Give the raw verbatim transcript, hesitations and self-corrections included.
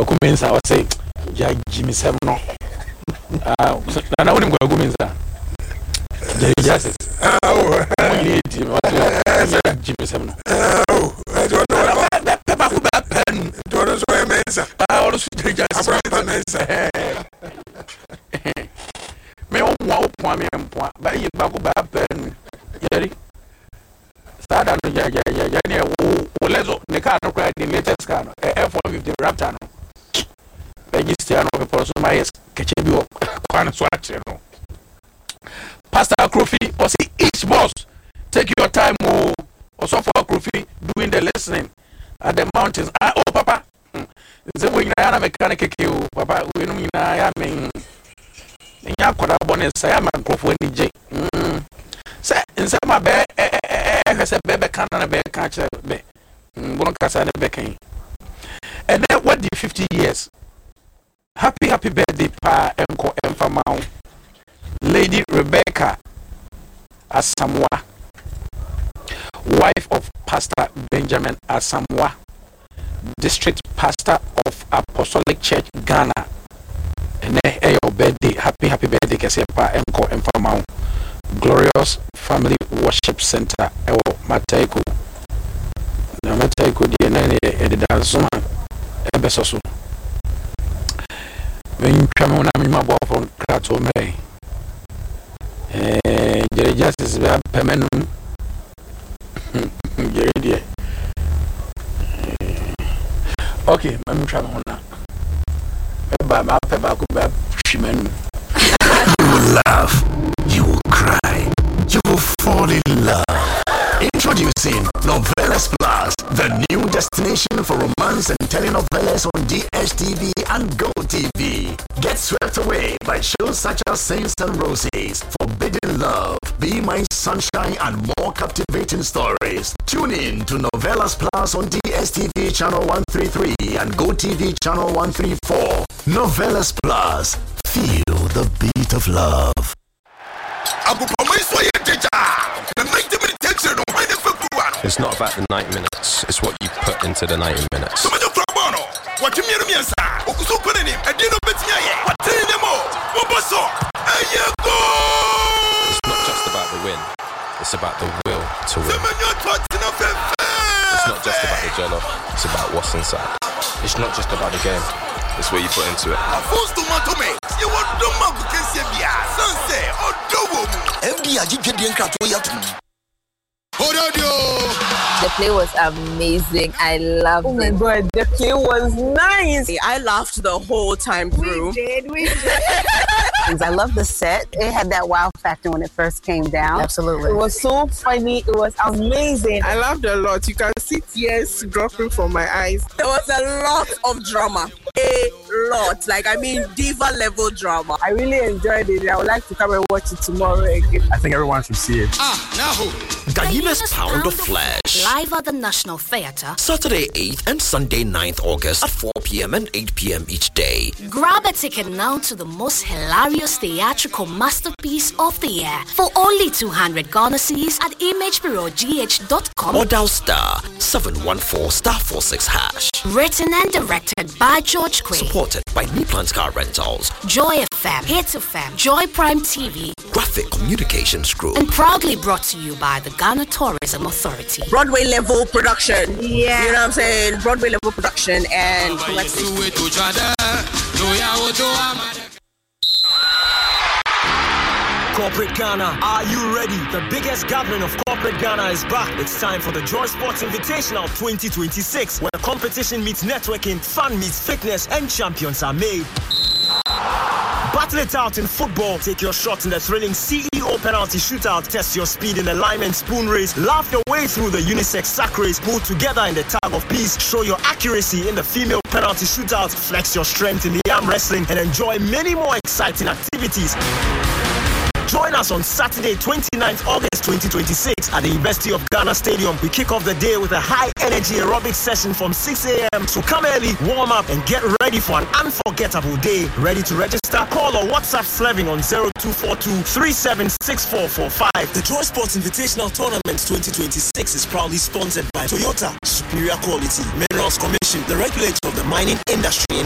Kwaku Mensah was say ja Jimmy Seven no ah na woni Kwaku Mensah Jerry Justice oh ni team was Jimmy Seven oh I don't know Pepper Kwaku ba pen do no so Mensah ah also Jerry Justice Mensah me o mo po me po ba yi ba ko ba pen Jerry sada no ja ja ja ne wo lezo ne ka no cry the latest car no F one fifty Raptor no register no people so my keche bi o kwan so ache no Pastor Akrofi was each boss take your time o also for Akrofi doing the listening at the mountains ah oh papa ze we na na mechanic ke o papa we no na ya men nya kwada bonus ya man Akrofi ni je say nsema be eh say be be kan na be kan che be mbon kasa na be kan and then what the fifty years happy happy birthday pa enko emfamao Lady Rebecca Asamoah, wife of Pastor Benjamin Asamoah, district pastor of Apostolic Church Ghana. And then your birthday, happy happy birthday kesepa enko emfamao Glorious Family Worship Center ewo Mataiku na Mataiku die na ne edida soma ebesoso wen twamo na me mabo from krato me eh Jerry Justice ba pemenum Jerry die okay mami twamo na ba ma pe ba ko ba shimenu. You will laugh, you will cry, you will fall in love. Introducing Novelas Plus, the new destination for romance and telenovelas on D S T V and Go T V. Get swept away by shows such as Saints and Roses, Forbidden Love, Be My Sunshine, and more captivating stories. Tune in to Novelas Plus on D S T V channel one thirty-three and Go T V channel one thirty-four. Novelas Plus, feel the beat of love. It's not about the ninety minutes, it's what you put into the ninety minutes. It's not just about the win, it's about the will to win. It's not just about the jello, it's about what's inside. It's not just about the game, it's what you put into it. The play was amazing. I loved it. Oh my it. God, the play was nice. I laughed the whole time through. We did, we did. I love the set. It had that wow factor when it first came down. Absolutely. It was so funny. It was amazing. I laughed a lot. You can see tears dropping from my eyes. There was a lot of drama. A lot. Like, I mean, diva level drama. I really enjoyed it. I would like to come and watch it tomorrow again. I think everyone should see it. Ah, now. Gallina's Pound of Flesh. Live at the National Theatre. Saturday eighth and Sunday ninth August at four p.m. and eight p.m. each day. Grab a ticket now to the most hilarious theatrical masterpiece of the year for only two hundred Ghana cedis at image bureau g h dot com. Or dial star seven one four star four six hash. Written and directed by George Quay. Supported by Niplan's Car Rentals, Joy F M, Hit F M, Joy Prime T V, Graphic Communications Group, and proudly brought to you by the Ghana Tourism Authority. Broadway level production. Yeah. You know what I'm saying? Broadway level production and Corporate Ghana, are you ready? The biggest gathering of Corporate Ghana is back. It's time for the Joy Sports Invitational twenty twenty-six, where competition meets networking, fun meets fitness, and champions are made. Battle it out in football. Take your shot in the thrilling C E O penalty shootout. Test your speed in the lime and spoon race. Laugh your way through the unisex sack race. Pull together in the tag of peace. Show your accuracy in the female penalty shootout. Flex your strength in the arm wrestling. And enjoy many more exciting activities. Join us on Saturday, twenty-ninth August twenty twenty-six at the University of Ghana Stadium. We kick off the day with a high-energy aerobic session from six a.m. So come early, warm up, and get ready for an unforgettable day. Ready to register? Call or WhatsApp Sleving on zero two four two, three seven six four four five. The Joy Sports Invitational Tournament twenty twenty-six is proudly sponsored by Toyota, Superior Quality, Minerals Commission, the regulator of the mining industry in